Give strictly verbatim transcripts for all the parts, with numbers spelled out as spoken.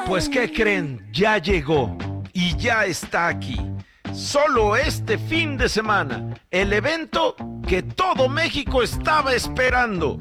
Pues, ¿qué creen? Ya llegó y ya está aquí. Solo este fin de semana, el evento que todo México estaba esperando.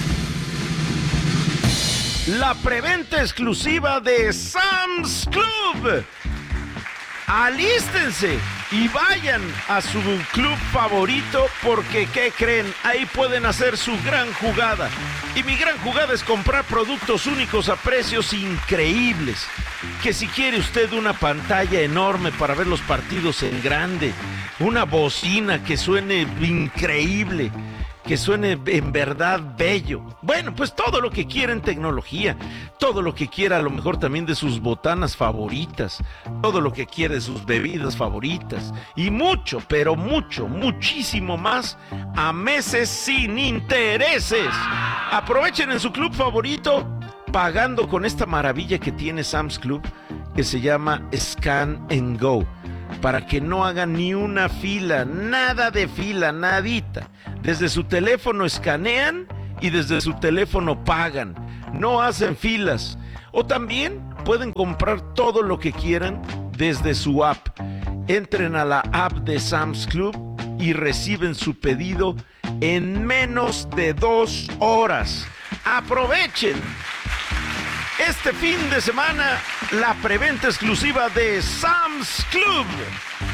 La preventa exclusiva de Sam's Club. Alístense y vayan a su club favorito porque, ¿qué creen? Ahí pueden hacer su gran jugada. Y mi gran jugada es comprar productos únicos a precios increíbles. Que si quiere usted una pantalla enorme para ver los partidos en grande, una bocina que suene increíble, que suene en verdad bello. Bueno, pues todo lo que quiera en tecnología, todo lo que quiera a lo mejor también de sus botanas favoritas, todo lo que quiera de sus bebidas favoritas y mucho, pero mucho, muchísimo más a meses sin intereses. Aprovechen en su club favorito pagando con esta maravilla que tiene Sam's Club que se llama Scan and Go, para que no hagan ni una fila, nada de fila, nadita. Desde su teléfono escanean y desde su teléfono pagan. No hacen filas. O también pueden comprar todo lo que quieran desde su app. Entren a la app de Sam's Club y reciben su pedido en menos de dos horas. ¡Aprovechen! Este fin de semana, la preventa exclusiva de Sam's Club.